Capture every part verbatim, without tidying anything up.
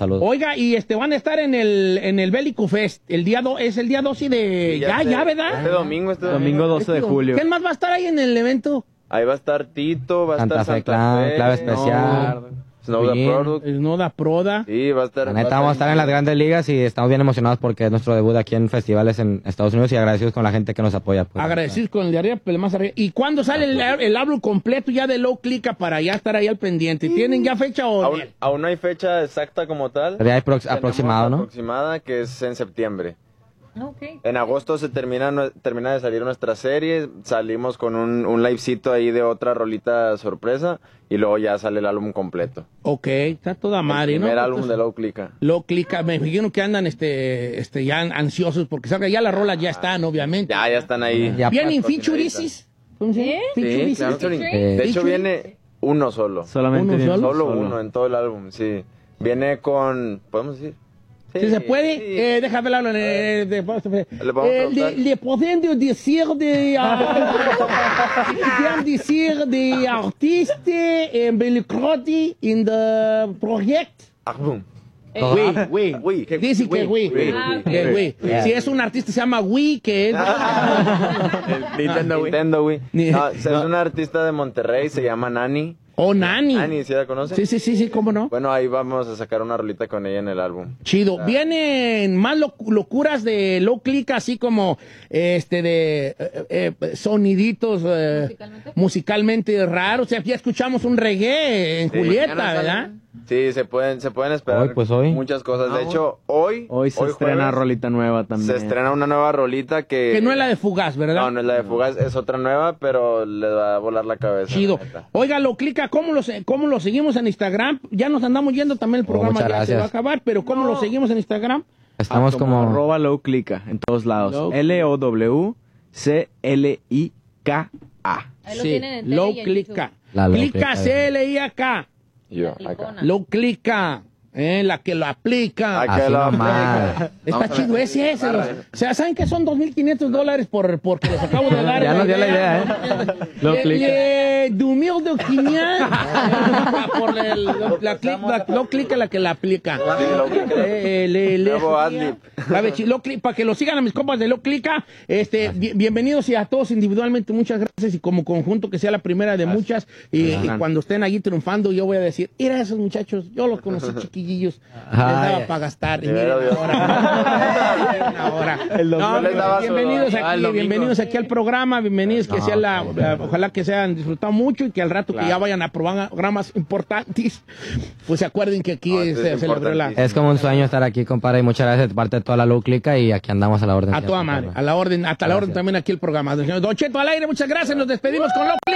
saludos. Oiga, y este van a estar en el en el Bélico Fest. El día do, es el día doce de... Sí, ya, ya, ya, ¿verdad? Este domingo, este domingo doce de julio. ¿Quién más va a estar ahí en el evento? Ahí va a estar Tito, va a Santa estar Fe Santa Clan, Fe. Clave Especial. No, Snowda Product. Snowda Proda. Sí, va a estar... La neta, vamos a estar en las grandes ligas y estamos bien emocionados porque es nuestro debut aquí en festivales en Estados Unidos y agradecidos con la gente que nos apoya. Pues. Agradecidos con el de arriba, pero el más arriba. ¿Y cuándo sale el, el álbum completo ya de Low Clica para ya estar ahí al pendiente? ¿Tienen ya fecha o...? Aún, aún no hay fecha exacta como tal. Pero ya hay prox- aproximado, ¿no? Aproximada, que es en septiembre. Okay. En agosto se termina, no, termina de salir nuestra serie, salimos con un, un livecito ahí de otra rolita sorpresa y luego ya sale el álbum completo. Ok, está toda madre, el ¿no? primer álbum Entonces, de Low Clica. Low Clica, me imagino que andan este, este, ya ansiosos porque salga, ya las rolas ya están, obviamente. Ya, ya están ahí. Ya, ¿Vienen pues, featurees? ¿Cómo se llama? Sí, Featurees. claro. Eh, De hecho Featuring. viene uno solo. Solamente ¿Uno viene solo? Solo solo. uno en todo el álbum, sí. Viene con... ¿Podemos decir? Si se puede, sí. eh, déjame hablar eh, de, de, de, Le vamos a eh, preguntar. le, le podemos decir de uh, podemos decir de artiste en Belcroti in the project. Ah, boom. Oui, oui, Oui. dice que oui, Oui. Ah, que ok. oui. Si es un artista se llama Wii, que es Nintendo Wii. Nintendo Wii. Ni- No, es un artista de Monterrey, se llama Nani. oh Nani. Nani, ¿sí la conoces? Sí, sí, sí, sí, cómo no. Bueno, ahí vamos a sacar una rolita con ella en el álbum. Chido. Vienen más loc- locuras de Low Click, así como este de eh, eh, soniditos eh, ¿Musicalmente? musicalmente raros. O sea, ya escuchamos un reggae en Sí, Julieta, mañana ¿verdad? salen. Sí, se pueden, se pueden esperar Hoy, pues, hoy. muchas cosas. De hecho, hoy, Hoy se estrena jueves, rolita nueva también. se estrena una nueva rolita que... Que no es la de Fugaz, ¿verdad? No, no es la de Fugaz, es otra nueva, pero le va a volar la cabeza. Chido. la neta. Oiga, Low Click, ¿cómo lo, se- ¿cómo lo seguimos en Instagram? Ya nos andamos yendo también, el programa muchas ya se gracias. va a acabar, pero ¿cómo lo seguimos en Instagram? Estamos Ah, como... arroba low clica en todos lados. Low- L O W C L I K A. Ahí lo tienen en tele Low y en Click. YouTube. La Low Clica, Clica. C L I A K. Yo, La acá. clicona. Low Clica. Eh, la que lo aplica. Acá. Así que la- nomás. Está chido ese, ese. los- o sea, ¿saben que son dos mil quinientos dólares por, porque les acabo de dar? Ya nos dio la idea, ¿eh? Lo Le- clica. le- dos mil quinientos por el- la, clic- la, lo clica la que la aplica. Eh, le- le- Nuevo adlib. A ver, si lo clic- para que lo sigan a mis compas de Lo Clica, este, bi- bienvenidos y a todos individualmente, muchas gracias y como conjunto que sea la primera de muchas y, y cuando estén allí triunfando yo voy a decir, mira a esos muchachos, yo los conocí chiquillos, les daba Ay. para gastar y De miren veras, Dios. ahora, ahora. El No, domingo les daba su- bienvenidos Ah, el aquí, domingo. bienvenidos aquí al programa, bienvenidos que No, sea la, la- ojalá que se hayan disfrutado mucho y que al rato que ya vayan a programas importantes, pues se acuerden que aquí No, esto se es celebró la, importantísimo. Es como un sueño estar aquí, compadre, y muchas gracias de parte de toda la Low Clica y aquí andamos a la orden. a toda madre, a la orden, hasta la orden Gracias. también aquí el programa. Don Cheto al aire, muchas gracias, nos despedimos con Lo Clica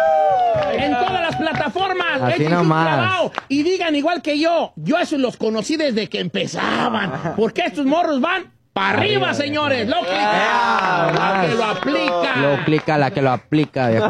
en todas las plataformas. Así Échense un nomás. clavado y digan igual que yo, yo esos los conocí desde que empezaban, porque estos morros van para arriba, señores. Lo Clica, la que lo aplica. Low Clica, la que lo aplica, viejo.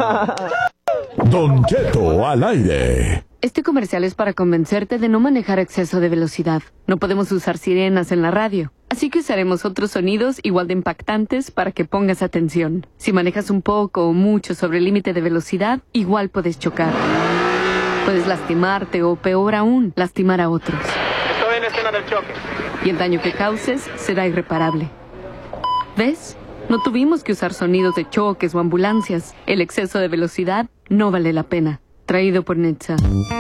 Don Cheto al aire. Este comercial es para convencerte de no manejar a exceso de velocidad. No podemos usar sirenas en la radio, así que usaremos otros sonidos igual de impactantes para que pongas atención. Si manejas un poco o mucho sobre el límite de velocidad, igual puedes chocar. Puedes lastimarte o, peor aún, lastimar a otros. Estoy en escena del choque. Y el daño que causes será irreparable. ¿Ves? No tuvimos que usar sonidos de choques o ambulancias. El exceso de velocidad no vale la pena. Traído por Netza.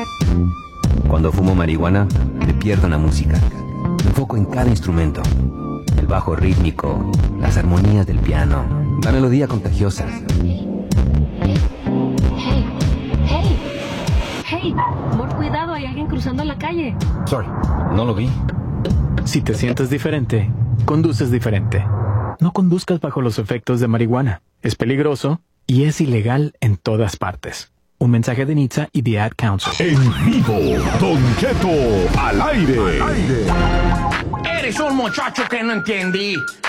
Cuando fumo marihuana, me pierdo en la música. Me enfoco en cada instrumento. El bajo rítmico, las armonías del piano, la melodía contagiosa. Hey, hey, hey, amor, cuidado, hay alguien cruzando la calle. Sorry, no lo vi. Si te sientes diferente, conduces diferente. No conduzcas bajo los efectos de marihuana. Es peligroso y es ilegal en todas partes. Un mensaje de Nitza y The Ad Council. En vivo, Don Cheto al aire. Eres un muchacho que no entendí.